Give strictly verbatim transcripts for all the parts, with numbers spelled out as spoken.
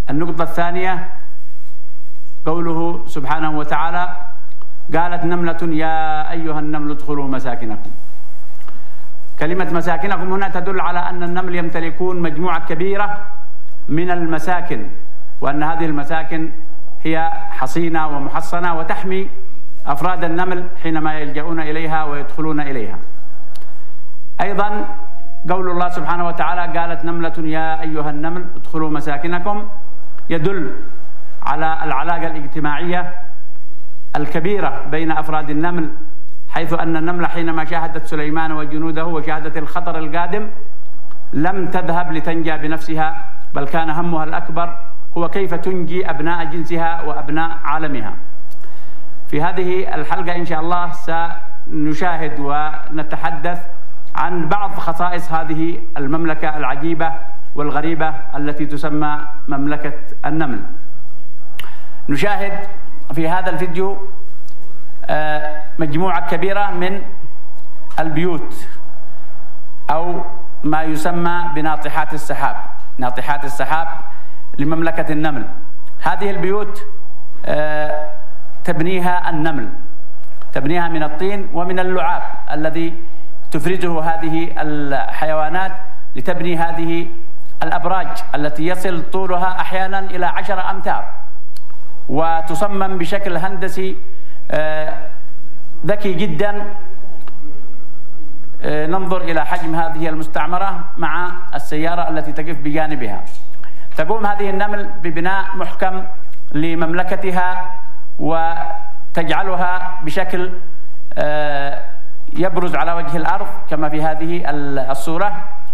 النقطة الثانية قوله سبحانه وتعالى: قالت نملة يا أيها النمل ادخلوا مساكنكم. كلمة مساكنكم هنا تدل على أن النمل يمتلكون مجموعة كبيرة من المساكن، وأن هذه المساكن هي حصينة ومحصنة وتحمي أفراد النمل حينما يلجؤون إليها ويدخلون إليها. أيضا قول الله سبحانه وتعالى: قالت نملة يا أيها النمل ادخلوا مساكنكم، يدل على العلاقة الاجتماعية الكبيرة بين أفراد النمل، حيث أن النملة حينما شاهدت سليمان وجنوده وشاهدت الخطر القادم لم تذهب لتنجى بنفسها، بل كان همها الأكبر هو كيف تنجي أبناء جنسها وأبناء عالمها. في هذه الحلقة إن شاء الله سنشاهد ونتحدث عن بعض خصائص هذه المملكة العجيبة والغريبة التي تسمى مملكة النمل. نشاهد في هذا الفيديو مجموعة كبيرة من البيوت أو ما يسمى بناطحات السحاب، ناطحات السحاب لمملكة النمل. هذه البيوت تبنيها النمل، تبنيها من الطين ومن اللعاب الذي تفرزه هذه الحيوانات لتبني هذه الأبراج التي يصل طولها أحيانا إلى عشر أمتار، وتصمم بشكل هندسي ذكي جدا. ننظر إلى حجم هذه المستعمرة مع السيارة التي تقف بجانبها. تقوم هذه النمل ببناء محكم لمملكتها وتجعلها بشكل يبرز على وجه الأرض كما في هذه الصورة،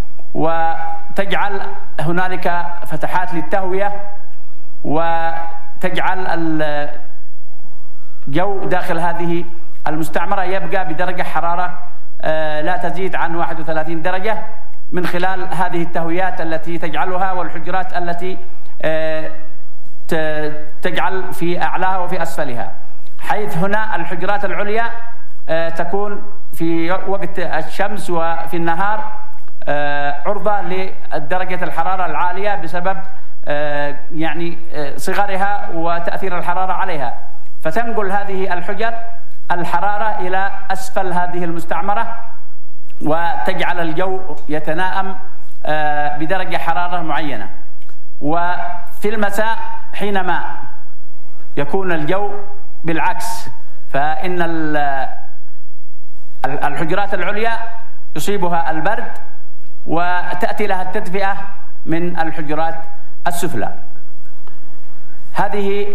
وتجعل هنالك فتحات للتهوية، وتجعل الجو داخل هذه المستعمرة يبقى بدرجة حرارة لا تزيد عن واحد وثلاثين درجة من خلال هذه التهويات التي تجعلها والحجرات التي تجعل في أعلاها وفي أسفلها، حيث هنا الحجرات العليا تكون في وقت الشمس وفي النهار عرضة لدرجة الحرارة العالية بسبب يعني صغرها وتأثير الحرارة عليها، فتنقل هذه الحجر الحرارة إلى أسفل هذه المستعمرة وتجعل الجو يتناءم بدرجة حرارة معينة. وفي المساء حينما يكون الجو بالعكس، فإن الحجرات العليا يصيبها البرد وتأتي لها التدفئة من الحجرات السفلى. هذه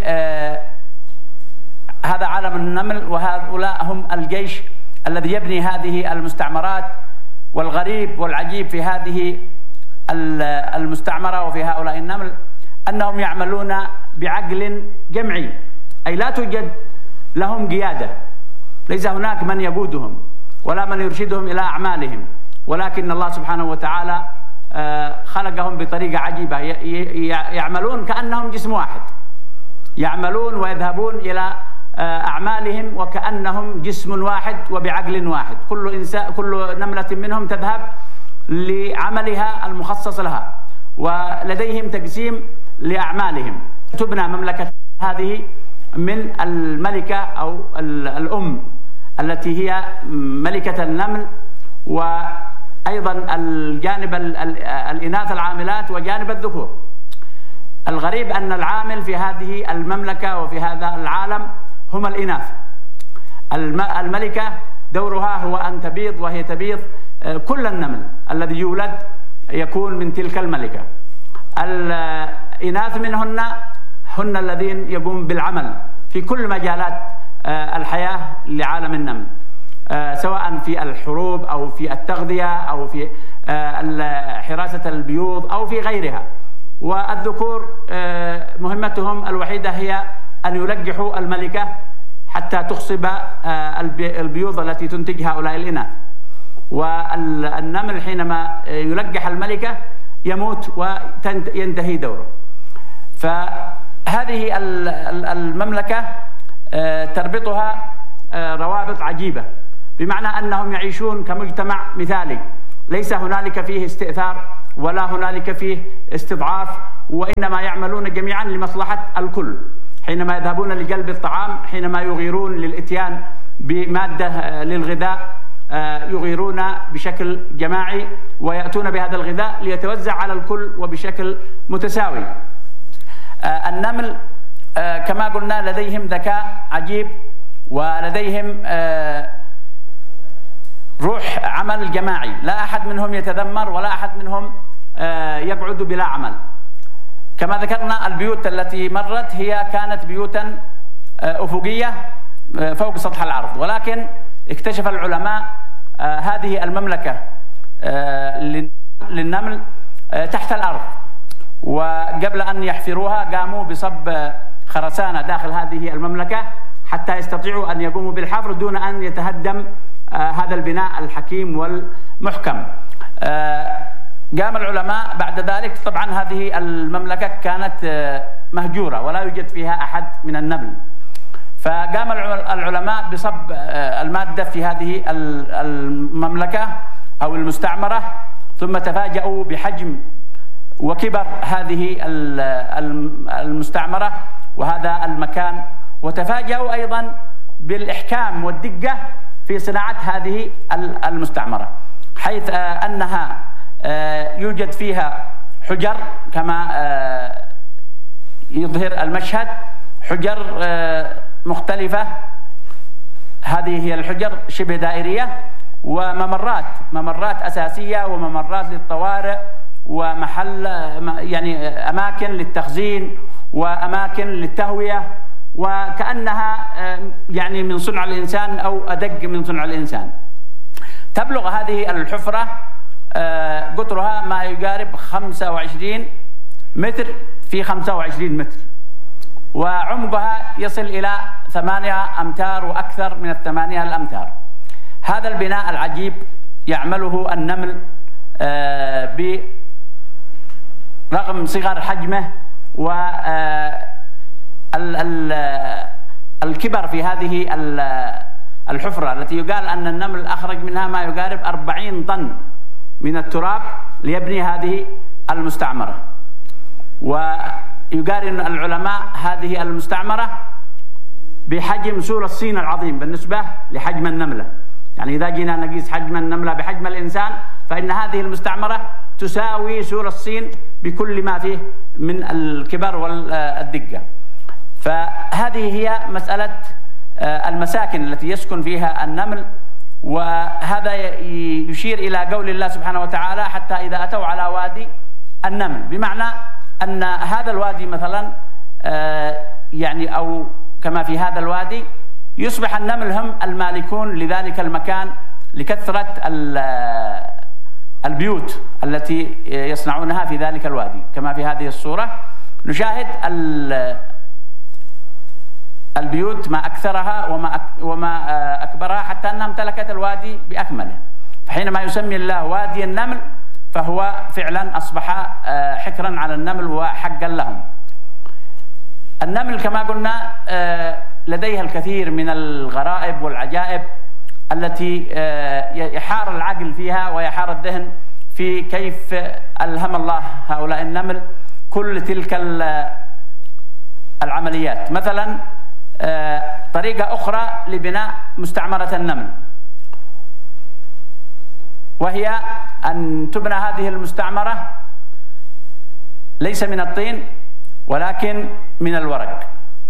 هذا عالم النمل، وهؤلاء هم الجيش الذي يبني هذه المستعمرات. والغريب والعجيب في هذه المستعمرة وفي هؤلاء النمل أنهم يعملون بعقل جمعي، أي لا توجد لهم قيادة، ليس هناك من يقودهم ولا من يرشدهم إلى أعمالهم، ولكن الله سبحانه وتعالى خلقهم بطريقة عجيبة، يعملون كأنهم جسم واحد، يعملون ويذهبون إلى أعمالهم وكأنهم جسم واحد وبعقل واحد. كل إنسان كل نملة منهم تذهب لعملها المخصص لها، ولديهم تقسيم لأعمالهم. تبنى مملكة هذه من الملكة أو الأم التي هي ملكة النمل، وأيضا الجانب الإناث العاملات وجانب الذكور. الغريب أن العامل في هذه المملكة وفي هذا العالم هم الإناث. الملكة دورها هو أن تبيض، وهي تبيض كل النمل الذي يولد يكون من تلك الملكة. الإناث منهن هن الذين يقوم بالعمل في كل مجالات الحياة لعالم النمل، سواء في الحروب أو في التغذية أو في حراسة البيوض أو في غيرها. والذكور مهمتهم الوحيدة هي أن يلقحوا الملكة حتى تخصب البيوض التي تنتج هؤلاء الإناث. والنمل حينما يلقح الملكة يموت وينتهي دوره. فهذه المملكة تربطها روابط عجيبة، بمعنى أنهم يعيشون كمجتمع مثالي، ليس هنالك فيه استئثار ولا هنالك فيه استضعاف وإنما يعملون جميعا لمصلحة الكل. حينما يذهبون لجلب الطعام، حينما يغيرون للإتيان بمادة للغذاء، يغيرون بشكل جماعي ويأتون بهذا الغذاء ليتوزع على الكل وبشكل متساوي. النمل كما قلنا لديهم ذكاء عجيب، ولديهم روح عمل جماعي، لا أحد منهم يتذمر ولا أحد منهم يقعد بلا عمل. كما ذكرنا البيوت التي مرت هي كانت بيوتا أفقية فوق سطح الأرض، ولكن اكتشف العلماء هذه المملكة للنمل تحت الأرض، وقبل أن يحفروها قاموا بصب خرسانة داخل هذه المملكة حتى يستطيعوا أن يقوموا بالحفر دون أن يتهدم هذا البناء الحكيم والمحكم. قام العلماء بعد ذلك، طبعا هذه المملكة كانت مهجورة ولا يوجد فيها أحد من النمل، فقام العلماء بصب المادة في هذه المملكة أو المستعمرة، ثم تفاجأوا بحجم وكبر هذه المستعمرة وهذا المكان، وتفاجأوا أيضا بالإحكام والدقة في صناعة هذه المستعمرة، حيث أنها يوجد فيها حجر كما يظهر المشهد، حجر مختلفة، هذه هي الحجر شبه دائرية، وممرات ممرات أساسية وممرات للطوارئ ومحل يعني أماكن للتخزين وأماكن للتهوية، وكأنها يعني من صنع الإنسان أو أدق من صنع الإنسان. تبلغ هذه الحفرة قطرها ما يقارب خمسة وعشرين متر في خمسة وعشرين متر، وعمقها يصل إلى ثمانية أمتار وأكثر من الثمانية الأمتار. هذا البناء العجيب يعمله النمل برغم صغر حجمه والكبر في هذه الحفرة التي يقال أن النمل أخرج منها ما يقارب أربعين طن من التراب ليبني هذه المستعمرة. ويقارن العلماء هذه المستعمرة بحجم سور الصين العظيم بالنسبة لحجم النملة، يعني إذا جينا نقيس حجم النملة بحجم الإنسان فإن هذه المستعمرة تساوي سور الصين بكل ما فيه من الكبر والدقة. فهذه هي مسألة المساكن التي يسكن فيها النمل، وهذا يشير إلى قول الله سبحانه وتعالى حتى إذا أتوا على وادي النمل، بمعنى أن هذا الوادي مثلا يعني أو كما في هذا الوادي يصبح النمل هم المالكون لذلك المكان لكثرة البيوت التي يصنعونها في ذلك الوادي. كما في هذه الصورة نشاهد البيوت ما أكثرها وما وما أكبرها حتى أنها امتلكت الوادي بأكمله. فحينما يسمي الله وادي النمل فهو فعلا أصبح حكرا على النمل وحقا لهم. النمل كما قلنا لديها الكثير من الغرائب والعجائب التي يحار العقل فيها ويحار الذهن في كيف ألهم الله هؤلاء النمل كل تلك العمليات. مثلا طريقة أخرى لبناء مستعمرة النمل، وهي أن تبنى هذه المستعمرة ليس من الطين ولكن من الورق.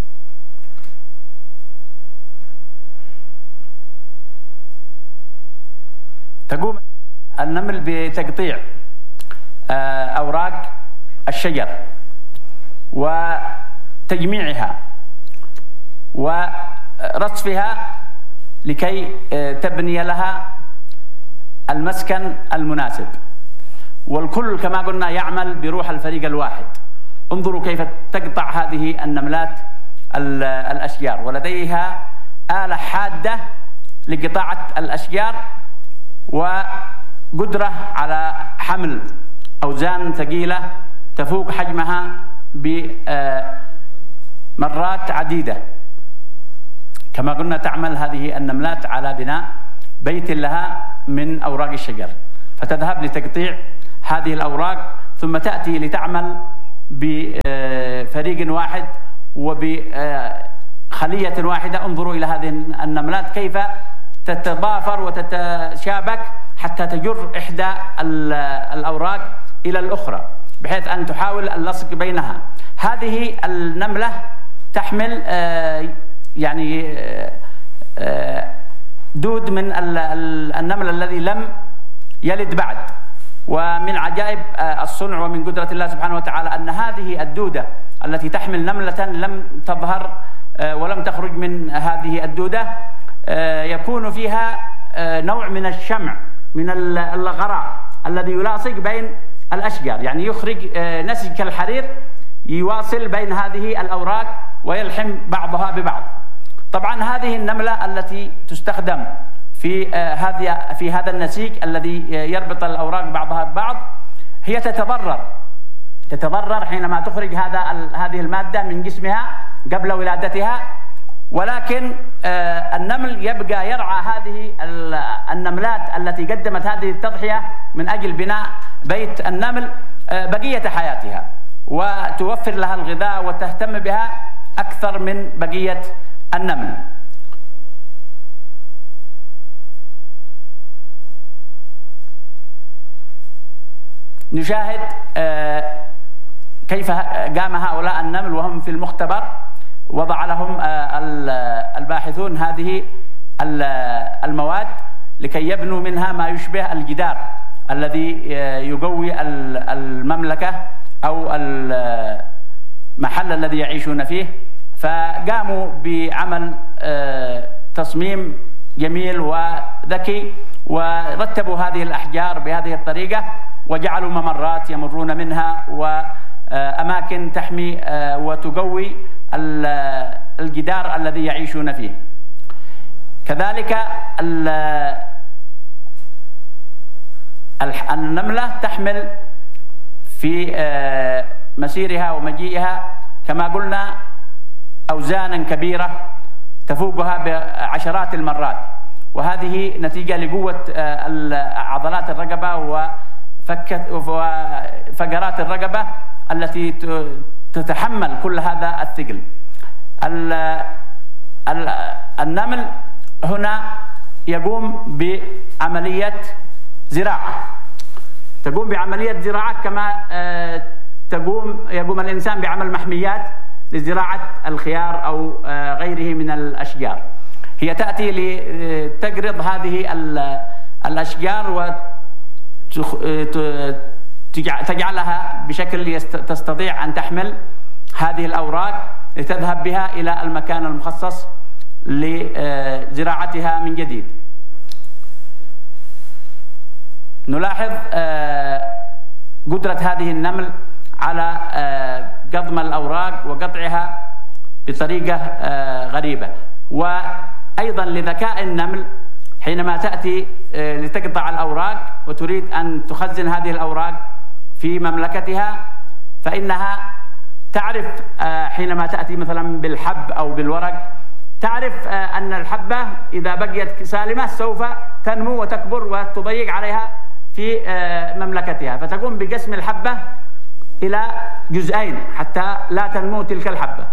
تقوم النمل بتقطيع أوراق الشجر وتجميعها ورصفها لكي تبني لها المسكن المناسب، والكل كما قلنا يعمل بروح الفريق الواحد. انظروا كيف تقطع هذه النملات الأشجار، ولديها آلة حادة لقطاعة الأشجار وقدرة على حمل أوزان ثقيلة تفوق حجمها بمرات عديدة. كما قلنا تعمل هذه النملات على بناء بيت لها من أوراق الشجر، فتذهب لتقطيع هذه الأوراق ثم تأتي لتعمل بفريق واحد وبخلية واحدة. انظروا إلى هذه النملات كيف تتضافر وتتشابك حتى تجر إحدى الأوراق إلى الأخرى بحيث أن تحاول اللصق بينها. هذه النملة تحمل يعني دود من النمل الذي لم يلد بعد. ومن عجائب الصنع ومن قدرة الله سبحانه وتعالى أن هذه الدودة التي تحمل نملة لم تظهر ولم تخرج من هذه الدودة يكون فيها نوع من الشمع من الغراء الذي يلاصق بين الأشجار، يعني يخرج نسج كالحرير يواصل بين هذه الأوراق ويلحم بعضها ببعض. طبعا هذه النملة التي تستخدم في هذه في هذا النسيج الذي يربط الأوراق بعضها ببعض هي تتضرر تتضرر حينما تخرج هذا هذه المادة من جسمها قبل ولادتها، ولكن النمل يبقى يرعى هذه النملات التي قدمت هذه التضحية من أجل بناء بيت النمل بقية حياتها، وتوفر لها الغذاء وتهتم بها أكثر من بقية النمل. نشاهد كيف قام هؤلاء النمل وهم في المختبر. وضع لهم الباحثون هذه المواد لكي يبنوا منها ما يشبه الجدار الذي يقوي المملكة أو المحل الذي يعيشون فيه. فقاموا بعمل تصميم جميل وذكي ورتبوا هذه الأحجار بهذه الطريقة وجعلوا ممرات يمرون منها وأماكن تحمي وتقوي الجدار الذي يعيشون فيه. كذلك النملة تحمل في مسيرها ومجيئها كما قلنا أوزانا كبيرة تفوقها بعشرات المرات، وهذه نتيجة لقوة عضلات الرقبة وفقرات الرقبة التي تتحمل كل هذا الثقل. النمل هنا يقوم بعملية زراعة تقوم بعملية زراعة كما تقوم يقوم الإنسان بعمل محميات لزراعة الخيار أو غيره من الأشجار. هي تأتي لتقرض هذه الأشجار وتجعلها بشكل تستطيع أن تحمل هذه الأوراق لتذهب بها إلى المكان المخصص لزراعتها من جديد. نلاحظ قدرة هذه النمل على قضم الأوراق وقطعها بطريقة غريبة، وأيضا لذكاء النمل حينما تأتي لتقطع الأوراق وتريد أن تخزن هذه الأوراق في مملكتها، فإنها تعرف حينما تأتي مثلا بالحب أو بالورق تعرف أن الحبة إذا بقيت سالمة سوف تنمو وتكبر وتضيق عليها في مملكتها، فتقوم بقسم الحبة إلى جزئين حتى لا تنمو تلك الحبة.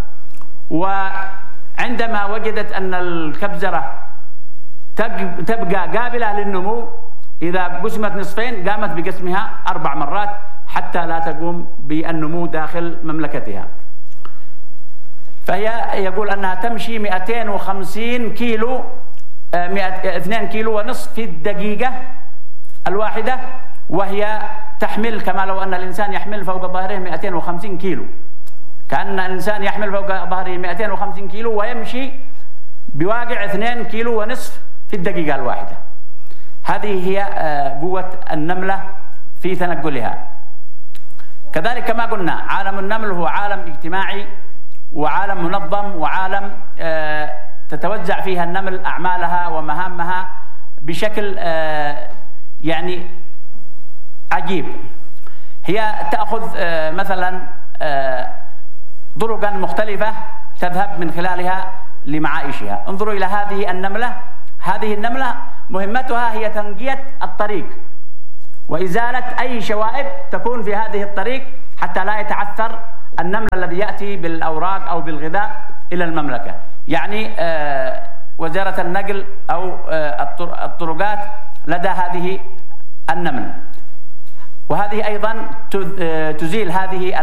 وعندما وجدت أن الكبزرة تبقى قابلة للنمو إذا قسمت نصفين قامت بقسمها أربع مرات حتى لا تقوم بالنمو داخل مملكتها. فهي يقول أنها تمشي مئتين وخمسين كيلو اثنين كيلو ونصف في الدقيقة الواحدة، وهي تحمل كما لو أن الإنسان يحمل فوق ظهره مئتين وخمسين كيلو، كأن الإنسان يحمل فوق ظهره مئتين وخمسين كيلو ويمشي بواقع اثنين كيلو ونصف في الدقيقة الواحدة. هذه هي قوة النملة في تنقلها. كذلك كما قلنا عالم النمل هو عالم اجتماعي وعالم منظم وعالم تتوزع فيها النمل أعمالها ومهامها بشكل يعني عجيب. هي تأخذ مثلا طرقا مختلفة تذهب من خلالها لمعايشها. انظروا إلى هذه النملة. هذه النملة مهمتها هي تنقية الطريق وإزالة أي شوائب تكون في هذه الطريق حتى لا يتعثر النمل الذي يأتي بالأوراق أو بالغذاء إلى المملكة. يعني وزارة النقل أو الطرقات لدى هذه النمل، وهذه أيضا تزيل هذه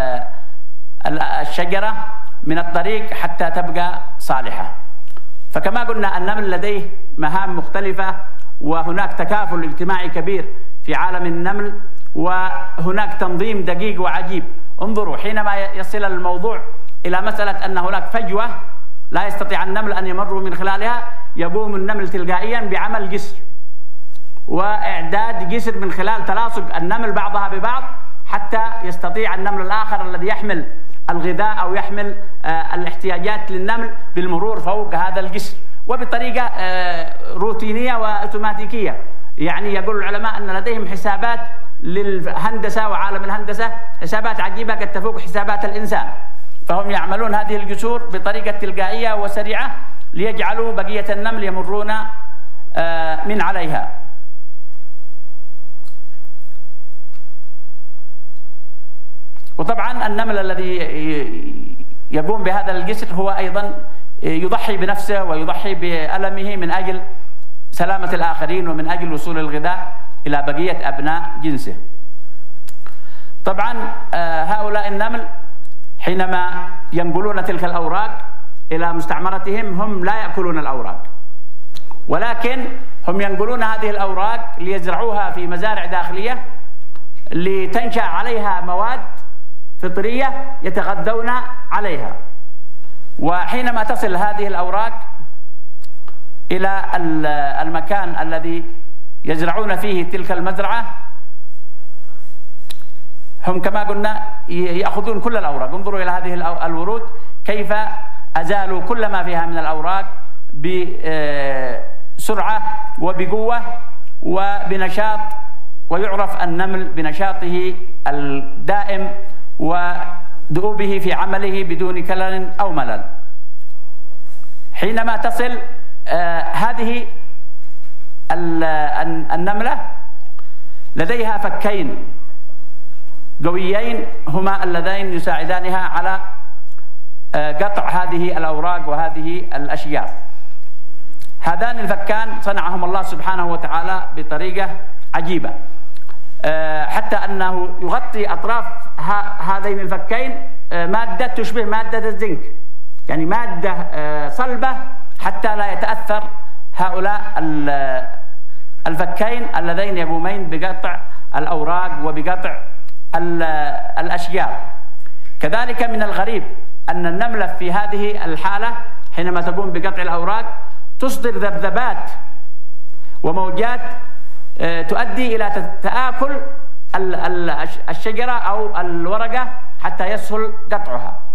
الشجرة من الطريق حتى تبقى صالحة. فكما قلنا النمل لديه مهام مختلفة، وهناك تكافل اجتماعي كبير في عالم النمل، وهناك تنظيم دقيق وعجيب. انظروا حينما يصل الموضوع إلى مسألة أن هناك فجوة لا يستطيع النمل أن يمروا من خلالها، يقوم النمل تلقائيا بعمل جسر وإعداد جسر من خلال تلاصق النمل بعضها ببعض، حتى يستطيع النمل الآخر الذي يحمل الغذاء أو يحمل الاحتياجات للنمل بالمرور فوق هذا الجسر، وبطريقة روتينية وأوتوماتيكية. يعني يقول العلماء أن لديهم حسابات للهندسة وعالم الهندسة، حسابات عجيبة قد تفوق حسابات الإنسان، فهم يعملون هذه الجسور بطريقة تلقائية وسريعة ليجعلوا بقية النمل يمرون من عليها. وطبعا النمل الذي يقوم بهذا الجسر هو أيضا يضحي بنفسه ويضحي بألمه من أجل سلامة الآخرين ومن أجل وصول الغذاء إلى بقية أبناء جنسه. طبعا هؤلاء النمل حينما ينقلون تلك الأوراق إلى مستعمرتهم هم لا يأكلون الأوراق، ولكن هم ينقلون هذه الأوراق ليزرعوها في مزارع داخلية لتنشأ عليها مواد فطرية يتغذون عليها. وحينما تصل هذه الأوراق إلى المكان الذي يزرعون فيه تلك المزرعة، هم كما قلنا يأخذون كل الأوراق. انظروا إلى هذه الورود كيف أزالوا كل ما فيها من الأوراق بسرعة وبقوة وبنشاط، ويعرف النمل بنشاطه الدائم ودؤوبه في عمله بدون كلل أو ملل. حينما تصل هذه النملة لديها فكين قويين هما اللذين يساعدانها على قطع هذه الأوراق وهذه الأشجار. هذان الفكان صنعهم الله سبحانه وتعالى بطريقة عجيبة، حتى أنه يغطي أطراف هذين الفكين مادة تشبه مادة الزنك، يعني مادة صلبة حتى لا يتأثر هؤلاء الفكين اللذين يقومين بقطع الأوراق وبقطع الأشجار. كذلك من الغريب أن النملة في هذه الحالة حينما تقوم بقطع الأوراق تصدر ذبذبات وموجات تؤدي إلى تآكل الشجرة أو الورقة حتى يسهل قطعها.